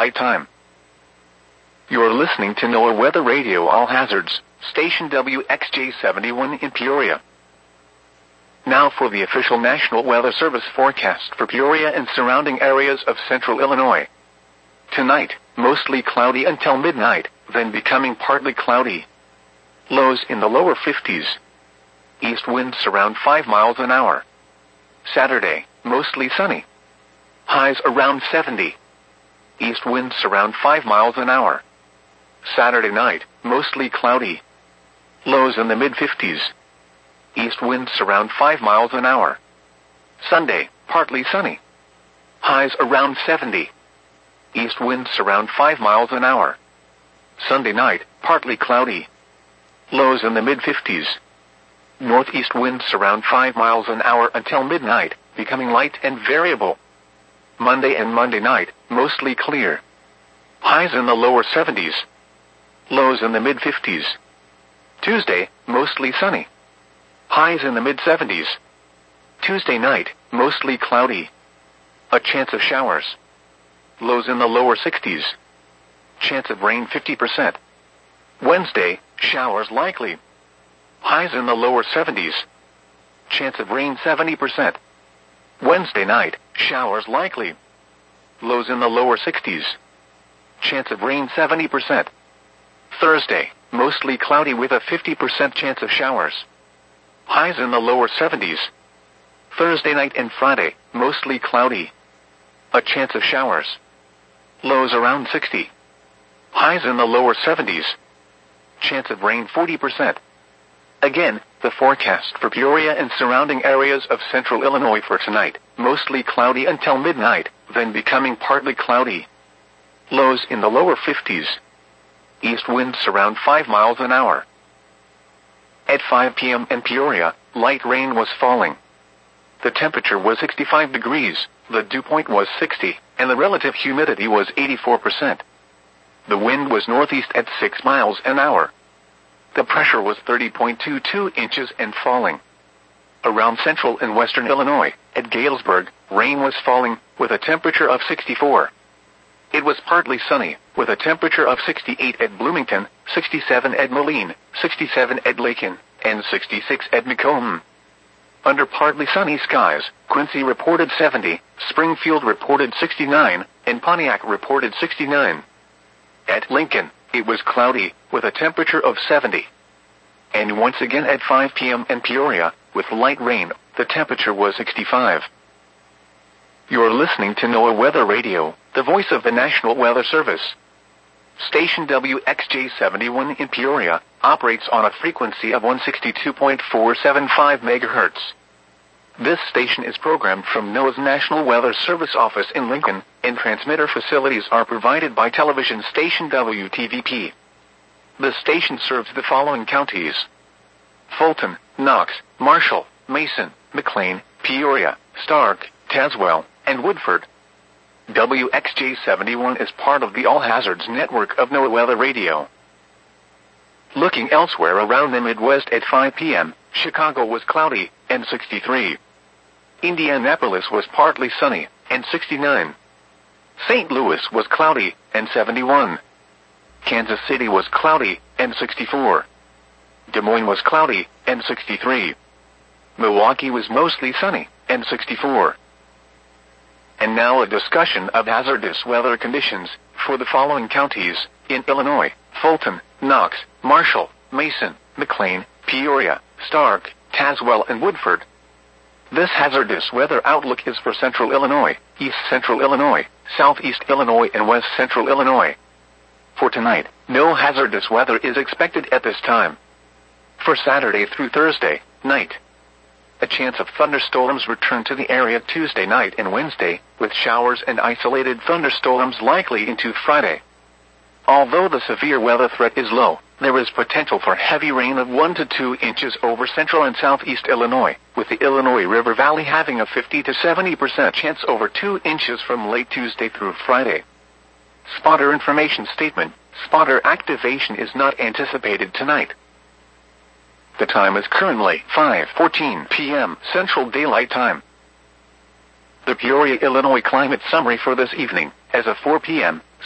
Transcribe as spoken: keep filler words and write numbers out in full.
daylight time. You're listening to NOAA Weather Radio All Hazards, station W X J seventy-one in Peoria. Now for the official National Weather Service forecast for Peoria and surrounding areas of central Illinois. Tonight, mostly cloudy until midnight, then becoming partly cloudy. Lows in the lower fifties. East winds around five miles an hour. Saturday, mostly sunny. Highs around seventy. East winds around five miles an hour. Saturday night, mostly cloudy. Lows in the mid-fifties. East winds around five miles an hour. Sunday, partly sunny. Highs around seventy. East winds around five miles an hour. Sunday night, partly cloudy. Lows in the mid-fifties. Northeast winds around five miles an hour until midnight, becoming light and variable. Monday and Monday night, mostly clear. Highs in the lower seventies. Lows in the mid-fifties. Tuesday, mostly sunny. Highs in the mid-seventies. Tuesday night, mostly cloudy. A chance of showers. Lows in the lower sixties. Chance of rain fifty percent. Wednesday, showers likely. Highs in the lower seventies. Chance of rain seventy percent. Wednesday night, showers likely. Lows in the lower sixties. Chance of rain seventy percent. Thursday, mostly cloudy with a fifty percent chance of showers. Highs in the lower seventies. Thursday night and Friday, mostly cloudy. A chance of showers. Lows around sixty. Highs in the lower seventies. Chance of rain forty percent. Again, the forecast for Peoria and surrounding areas of central Illinois for tonight, mostly cloudy until midnight, then becoming partly cloudy. Lows in the lower fifties. East winds around five miles an hour. At five p.m. in Peoria, light rain was falling. The temperature was sixty-five degrees, the dew point was sixty, and the relative humidity was eighty-four percent. The wind was northeast at six miles an hour. The pressure was thirty point two two inches and falling. Around central and western Illinois, at Galesburg, rain was falling, with a temperature of sixty-four. It was partly sunny, with a temperature of sixty-eight at Bloomington, sixty-seven at Moline, sixty-seven at Lakin, and sixty-six at Macomb. Under partly sunny skies, Quincy reported seventy, Springfield reported sixty-nine, and Pontiac reported sixty-nine. At Lincoln, it was cloudy, with a temperature of seventy. And once again at five p.m. in Peoria, with light rain, the temperature was sixty-five. You're listening to NOAA Weather Radio, the voice of the National Weather Service. Station W X J seventy-one in Peoria operates on a frequency of one sixty-two point four seven five megahertz. This station is programmed from NOAA's National Weather Service office in Lincoln, and transmitter facilities are provided by television station W T V P. The station serves the following counties: Fulton, Knox, Marshall, Mason, McLean, Peoria, Stark, Tazewell, and Woodford. W X J seventy-one is part of the All Hazards network of NOAA Weather Radio. Looking elsewhere around the Midwest at five p.m., Chicago was cloudy, and sixty-three. Indianapolis was partly sunny, and sixty-nine. Saint Louis was cloudy, and seventy-one. Kansas City was cloudy, and sixty-four. Des Moines was cloudy, and sixty-three. Milwaukee was mostly sunny, and sixty-four. And now a discussion of hazardous weather conditions for the following counties in Illinois: Fulton, Knox, Marshall, Mason, McLean, Peoria, Stark, Tazewell, and Woodford. This hazardous weather outlook is for central Illinois, east central Illinois, southeast Illinois, and west central Illinois. For tonight, no hazardous weather is expected at this time. For Saturday through Thursday night, a chance of thunderstorms return to the area Tuesday night and Wednesday, with showers and isolated thunderstorms likely into Friday. Although the severe weather threat is low, there is potential for heavy rain of one to two inches over central and southeast Illinois, with the Illinois River Valley having a fifty to seventy percent chance over two inches from late Tuesday through Friday. Spotter information statement: spotter activation is not anticipated tonight. The time is currently five fourteen p.m. Central Daylight Time. The Peoria, Illinois climate summary for this evening: as of four p.m.,